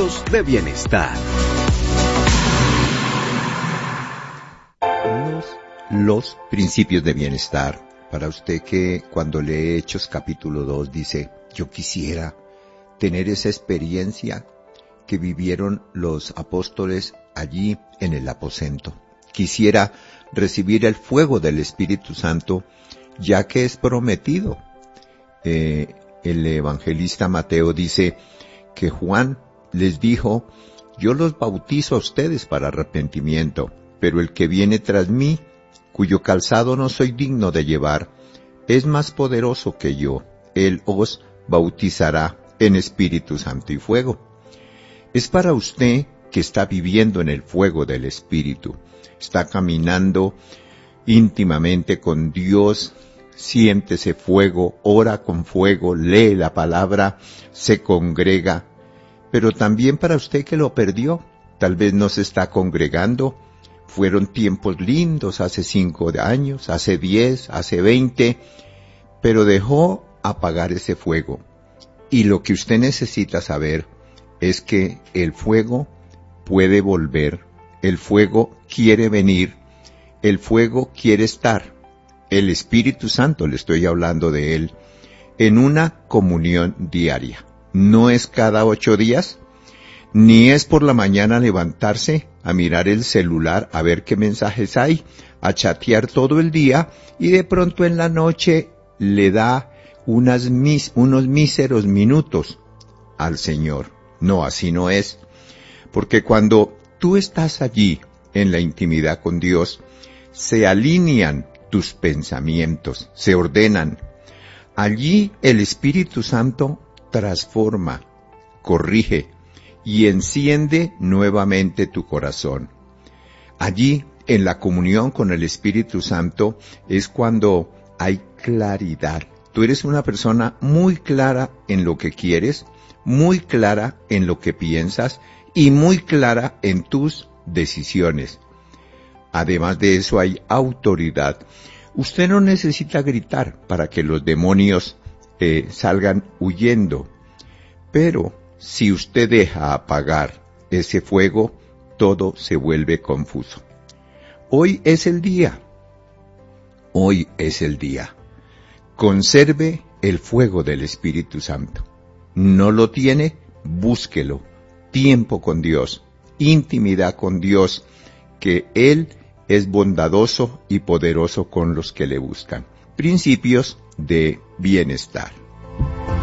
Principios de bienestar. Los principios de bienestar. Para usted que cuando lee Hechos capítulo 2 dice, yo quisiera tener esa experiencia que vivieron los apóstoles allí en el aposento. Quisiera recibir el fuego del Espíritu Santo, ya que es prometido. El evangelista Mateo dice que Juan les dijo, yo los bautizo a ustedes para arrepentimiento, pero el que viene tras mí, cuyo calzado no soy digno de llevar, es más poderoso que yo. Él os bautizará en Espíritu Santo y fuego. Es para usted que está viviendo en el fuego del Espíritu, está caminando íntimamente con Dios, siente ese fuego, ora con fuego, lee la palabra, se congrega, pero también para usted que lo perdió, tal vez no se está congregando. Fueron tiempos lindos hace 5 años, hace 10, hace 20, pero dejó apagar ese fuego. Y lo que usted necesita saber es que el fuego puede volver, el fuego quiere venir, el fuego quiere estar. El Espíritu Santo, le estoy hablando de él, en una comunión diaria. No es cada 8 días, ni es por la mañana levantarse a mirar el celular a ver qué mensajes hay, a chatear todo el día y de pronto en la noche le da unos míseros minutos al Señor. No, así no es. Porque cuando tú estás allí en la intimidad con Dios, se alinean tus pensamientos, se ordenan. Allí el Espíritu Santo transforma, corrige y enciende nuevamente tu corazón. Allí, en la comunión con el Espíritu Santo, es cuando hay claridad. Tú eres una persona muy clara en lo que quieres, muy clara en lo que piensas y muy clara en tus decisiones. Además de eso hay autoridad. Usted no necesita gritar para que los demonios salgan huyendo, pero si usted deja apagar ese fuego, todo se vuelve confuso. Hoy es el día. Hoy es el día. Conserve el fuego del Espíritu Santo. ¿No lo tiene? Búsquelo. Tiempo con Dios, intimidad con Dios, que Él es bondadoso y poderoso con los que le buscan. Principios de bienestar.